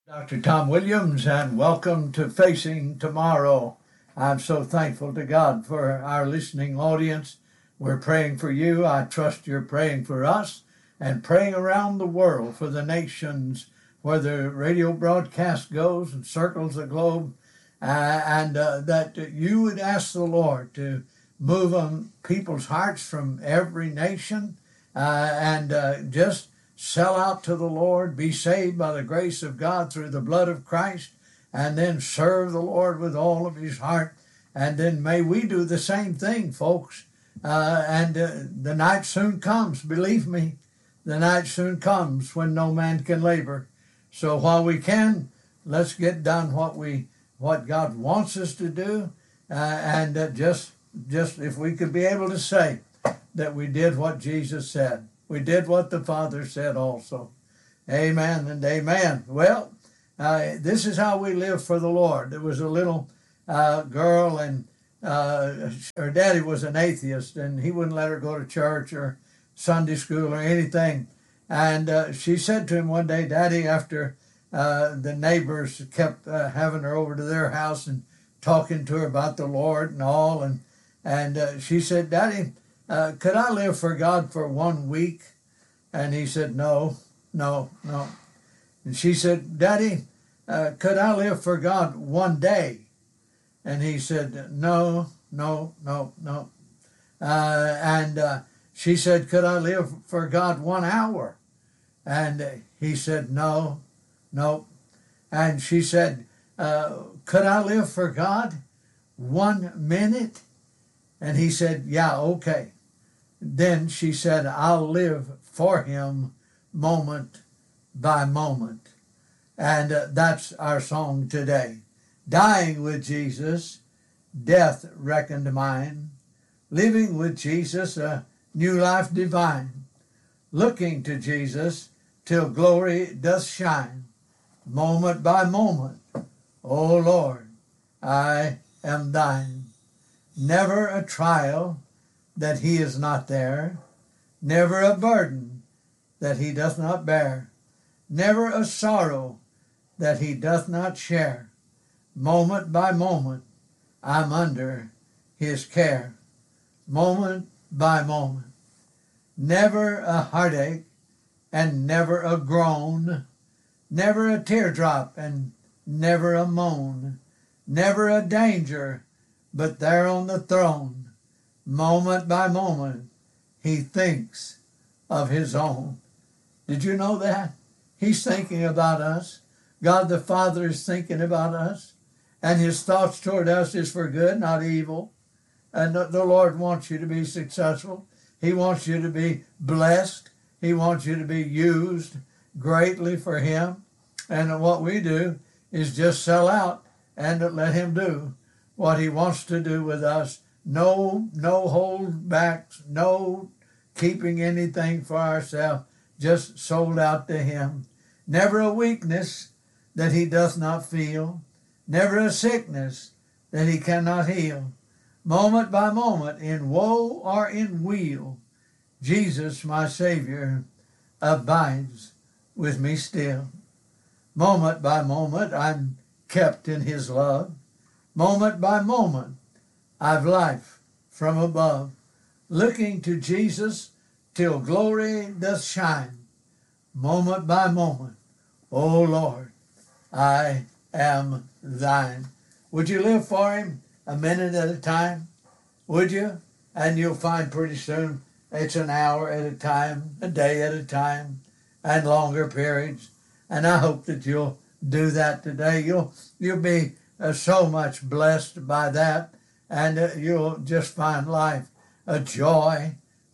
Dr. Tom Williams, and welcome to Facing Tomorrow. I'm so thankful to God for our listening audience. We're praying for you. I trust you're praying for us and praying around the world for the nations where the radio broadcast goes and circles the globe, and that you would ask the Lord to move on people's hearts from every nation and just sell out to the Lord, be saved by the grace of God through the blood of Christ, and then serve the Lord with all of his heart. And then may we do the same thing, folks. The night soon comes, believe me. The night soon comes when no man can labor. So while we can, let's get done what God wants us to do, and just if we could be able to say that we did what Jesus said. We did what the Father said also. Amen and amen. Well, this is how we live for the Lord. There was a little girl, and her daddy was an atheist, and he wouldn't let her go to church or Sunday school or anything. And she said to him one day, Daddy, after the neighbors kept having her over to their house and talking to her about the Lord and all, and she said, Daddy, could I live for God for 1 week? And he said, no. And she said, Daddy, could I live for God 1 day? And he said, no. And she said, could I live for God 1 hour? And he said, no. And she said, could I live for God 1 minute? And he said, yeah, okay. Then she said, I'll live for him moment by moment. And that's our song today. Dying with Jesus, death reckoned mine. Living with Jesus, a new life divine. Looking to Jesus till glory doth shine. Moment by moment, O Lord, I am thine. Never a trial that he is not there, never a burden that he doth not bear, never a sorrow that he doth not share. Moment by moment, I'm under his care. Moment by moment, never a heartache and never a groan, never a teardrop and never a moan, never a danger, but there on the throne, moment by moment, he thinks of his own. Did you know that? He's thinking about us. God the Father is thinking about us. And his thoughts toward us is for good, not evil. And the Lord wants you to be successful. He wants you to be blessed. He wants you to be used greatly for him. And what we do is just sell out and let him do what he wants to do with us. No hold backs, no keeping anything for ourselves, just sold out to him. Never a weakness that he doth not feel, never a sickness that he cannot heal. Moment by moment, in woe or in weal, Jesus, my Savior, abides with me still. Moment by moment, I'm kept in his love. Moment by moment, I've life from above, looking to Jesus till glory doth shine. Moment by moment, O Lord, I am thine. Would you live for him a minute at a time? Would you? And you'll find pretty soon it's an hour at a time, a day at a time, and longer periods. And I hope that you'll do that today. You'll be so much blessed by that, and you'll just find life a joy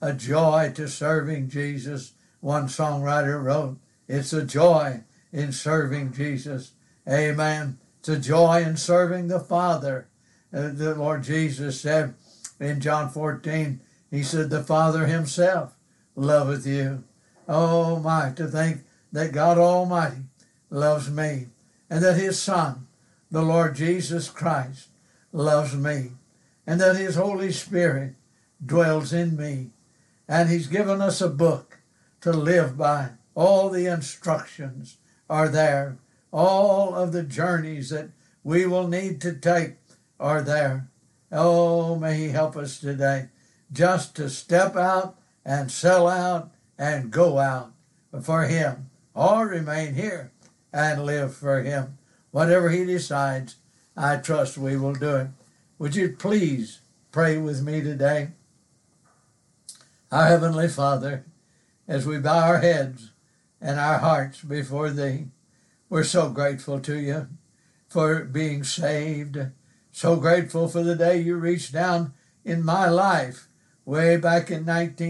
to serving Jesus. One songwriter wrote, it's a joy in serving Jesus. Amen. It's a joy in serving the Father. The Lord Jesus said in John 14, he said, the Father himself loveth you. Oh my, to think that God Almighty loves me, and that his Son, the Lord Jesus Christ, loves me, and that his Holy Spirit dwells in me. And he's given us a book to live by. All the instructions are there All of the journeys that we will need to take are there. Oh, may he help us today just to step out and sell out and go out for him, or remain here and live for him. Whatever he decides, I trust we will do it. Would you please pray with me today? Our Heavenly Father, as we bow our heads and our hearts before thee, we're so grateful to you for being saved. So grateful for the day you reached down in my life way back in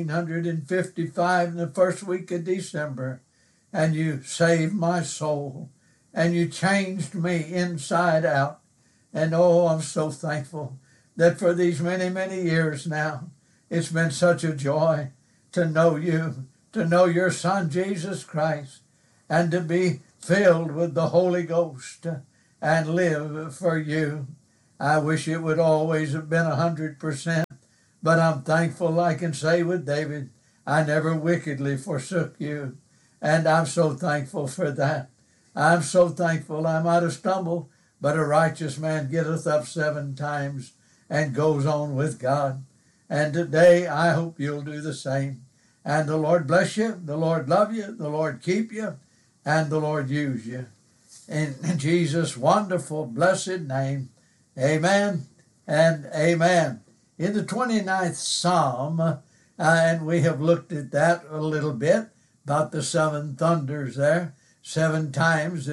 1955 in the first week of December, and you saved my soul and you changed me inside out. And oh, I'm so thankful that for these many, many years now, it's been such a joy to know you, to know your Son, Jesus Christ, and to be filled with the Holy Ghost and live for you. I wish it would always have been 100%, but I'm thankful I can say with David, I never wickedly forsook you. And I'm so thankful for that. I'm so thankful I might have stumbled, but a righteous man getteth up 7 times and goes on with God. And today I hope you'll do the same. And the Lord bless you, the Lord love you, the Lord keep you, and the Lord use you. In Jesus' wonderful, blessed name, amen and amen. In the 29th Psalm, and we have looked at that a little bit, about the 7 thunders there, 7 times,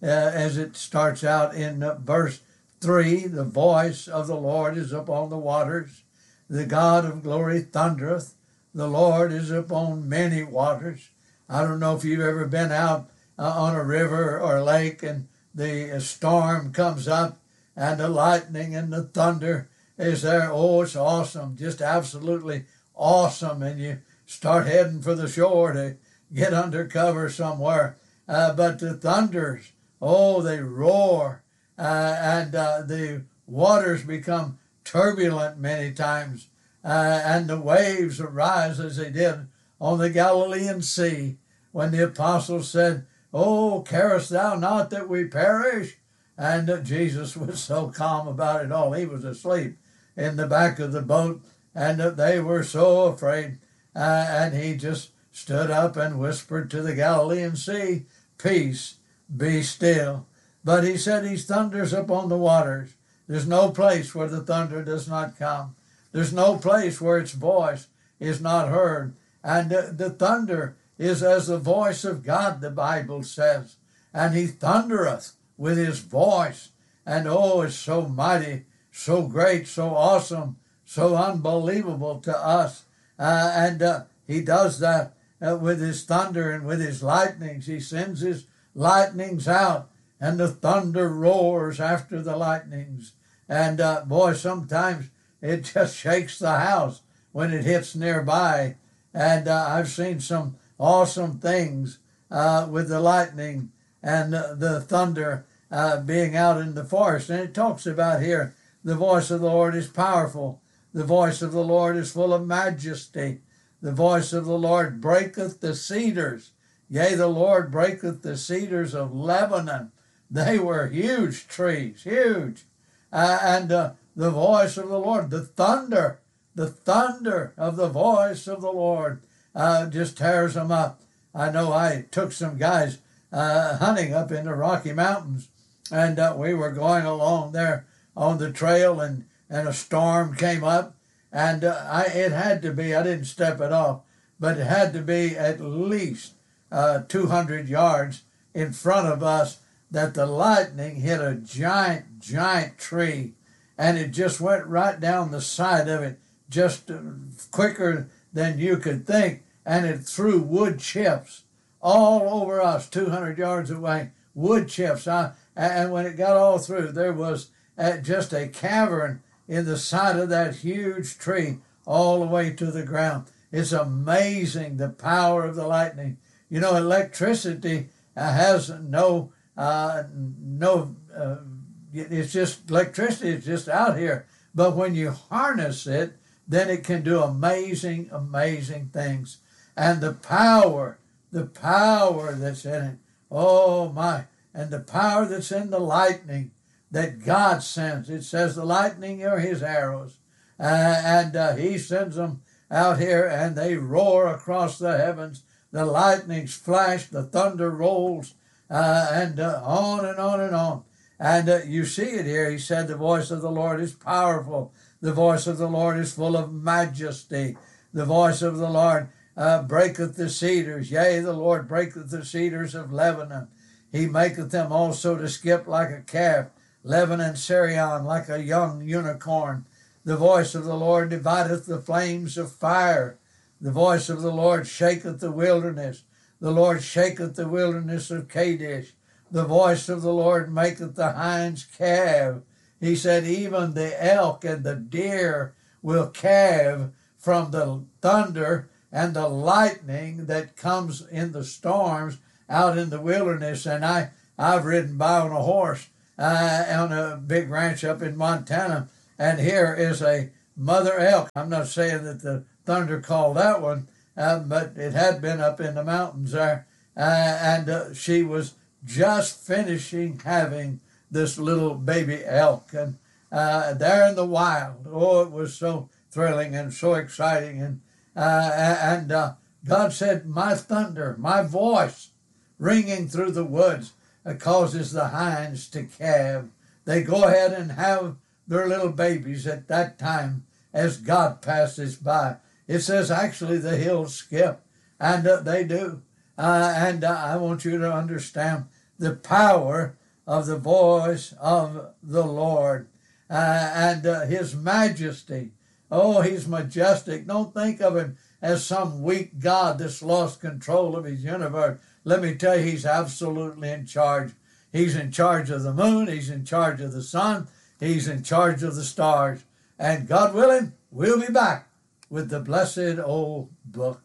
as it starts out in verse 3, the voice of the Lord is upon the waters. The God of glory thundereth. The Lord is upon many waters. I don't know if you've ever been out on a river or a lake and the storm comes up and the lightning and the thunder is there. Oh, it's awesome, just absolutely awesome. And you start heading for the shore to get under cover somewhere. But the thunders, oh, they roar, and the waters become turbulent many times, and the waves arise as they did on the Galilean Sea when the apostles said, "Oh, carest thou not that we perish?" And Jesus was so calm about it all. He was asleep in the back of the boat, and they were so afraid. And he just stood up and whispered to the Galilean Sea, "Peace, be still." But he said he thunders upon the waters. There's no place where the thunder does not come. There's no place where its voice is not heard. And the thunder is as the voice of God, the Bible says. And he thundereth with his voice. And oh, it's so mighty, so great, so awesome, so unbelievable to us. And he does that with his thunder and with his lightnings. He sends his lightnings out, and the thunder roars after the lightnings. And boy, sometimes it just shakes the house when it hits nearby. And I've seen some awesome things with the lightning and the thunder being out in the forest. And it talks about here, the voice of the Lord is powerful. The voice of the Lord is full of majesty. The voice of the Lord breaketh the cedars. Yea, the Lord breaketh the cedars of Lebanon. They were huge trees, huge. And the voice of the Lord, the thunder of the voice of the Lord just tears them up. I know I took some guys hunting up in the Rocky Mountains, and we were going along there on the trail, and a storm came up, and it had to be, I didn't step it off, but it had to be at least 200 yards in front of us that the lightning hit a giant tree, and it just went right down the side of it, just quicker than you could think, and it threw wood chips all over us 200 yards away, wood chips. And when it got all through, there was just a cavern in the side of that huge tree all the way to the ground. It's amazing, the power of the lightning. You know, electricity has it's just, electricity is just out here. But when you harness it, then it can do amazing things. And the power that's in it, oh my. and the power that's in the lightning that God sends. It says the lightning are his arrows, and he sends them out here, and they roar across the heavens. The lightnings flash, the thunder rolls, and on and on and on. And you see it here. He said, the voice of the Lord is powerful. The voice of the Lord is full of majesty. The voice of the Lord breaketh the cedars. Yea, the Lord breaketh the cedars of Lebanon. He maketh them also to skip like a calf. Lebanon, Sirion, like a young unicorn. The voice of the Lord divideth the flames of fire. The voice of the Lord shaketh the wilderness. The Lord shaketh the wilderness of Kadesh. The voice of the Lord maketh the hinds calve. He said, even the elk and the deer will calve from the thunder and the lightning that comes in the storms out in the wilderness. And I've ridden by on a horse on a big ranch up in Montana, and here is a mother elk. I'm not saying that the thunder called that one, but it had been up in the mountains there, and she was just finishing having this little baby elk, and there in the wild. Oh, it was so thrilling and so exciting, and God said, my thunder, my voice ringing through the woods causes the hinds to calve. They go ahead and have their little babies at that time as God passes by. It says actually the hills skip, and they do. And I want you to understand the power of the voice of the Lord and his majesty. Oh, he's majestic. Don't think of him as some weak God that's lost control of his universe. Let me tell you, he's absolutely in charge. He's in charge of the moon. He's in charge of the sun. He's in charge of the stars. And God willing, we'll be back with the blessed old book.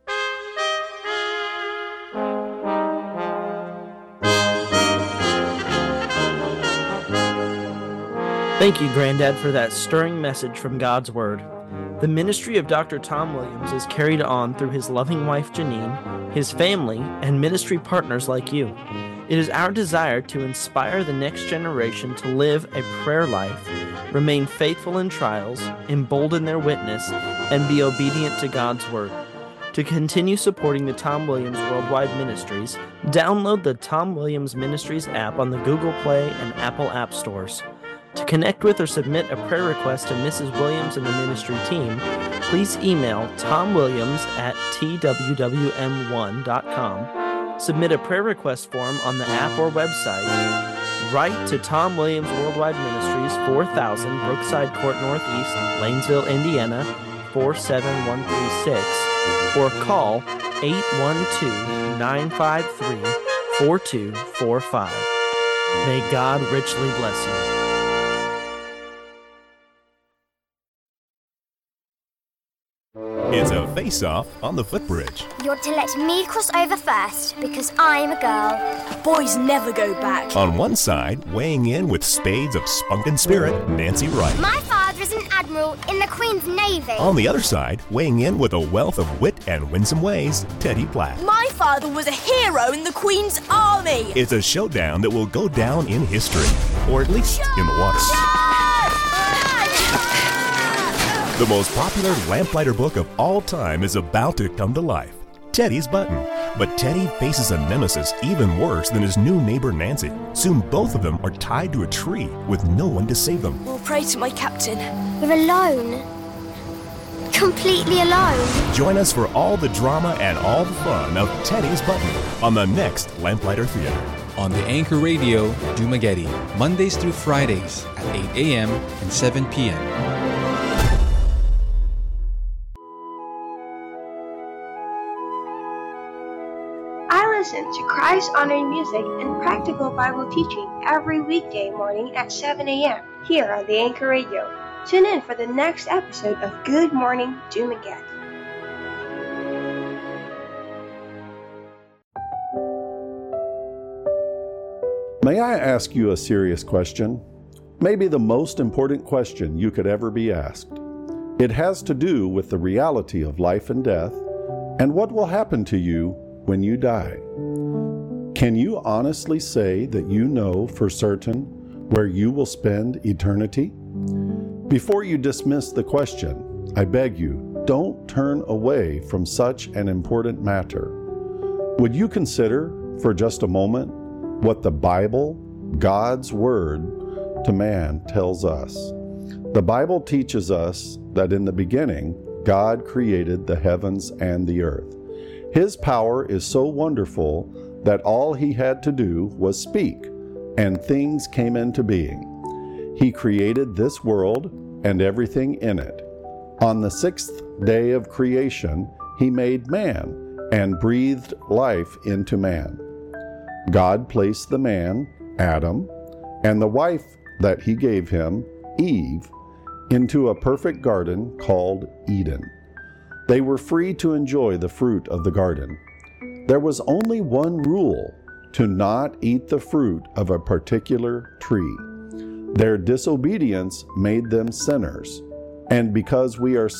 Thank you, Granddad, for that stirring message from God's Word. The ministry of Dr. Tom Williams is carried on through his loving wife, Janine, his family, and ministry partners like you. It is our desire to inspire the next generation to live a prayer life, remain faithful in trials, embolden their witness, and be obedient to God's Word. To continue supporting the Tom Williams Worldwide Ministries, download the Tom Williams Ministries app on the Google Play and Apple App Stores. To connect with or submit a prayer request to Mrs. Williams and the ministry team, please email tomwilliams@twwm1.com. Submit a prayer request form on the app or website. Write to Tom Williams Worldwide Ministries, 4000 Brookside Court Northeast, Lanesville, Indiana, 47136, or call 812-953-4245. May God richly bless you. It's a face-off on the footbridge. You're to let me cross over first because I'm a girl. Boys never go back. On one side, weighing in with spades of spunk and spirit, Nancy Wright. My father is an admiral in the Queen's Navy. On the other side, weighing in with a wealth of wit and winsome ways, Teddy Platt. My father was a hero in the Queen's Army. It's a showdown that will go down in history, or at least in the water. The most popular lamplighter book of all time is about to come to life, Teddy's Button. But Teddy faces a nemesis even worse than his new neighbor Nancy. Soon both of them are tied to a tree with no one to save them. We'll pray to my captain. We're alone. Completely alone. Join us for all the drama and all the fun of Teddy's Button on the next Lamplighter Theater. On the Anchor Radio, Dumaguete, Mondays through Fridays at 8 a.m. and 7 p.m. Listen to Christ-honoring music and practical Bible teaching every weekday morning at 7 a.m. here on the Anchor Radio. Tune in for the next episode of Good Morning Dumaguete. May I ask you a serious question? Maybe the most important question you could ever be asked. It has to do with the reality of life and death and what will happen to you when you die. Can you honestly say that you know for certain where you will spend eternity? Before you dismiss the question, I beg you, don't turn away from such an important matter. Would you consider, for just a moment, what the Bible, God's Word to man, tells us? The Bible teaches us that in the beginning, God created the heavens and the earth. His power is so wonderful that all he had to do was speak, and things came into being. He created this world and everything in it. On the sixth day of creation, he made man and breathed life into man. God placed the man, Adam, and the wife that he gave him, Eve, into a perfect garden called Eden. They were free to enjoy the fruit of the garden. There was only one rule: to not eat the fruit of a particular tree. Their disobedience made them sinners, and because we are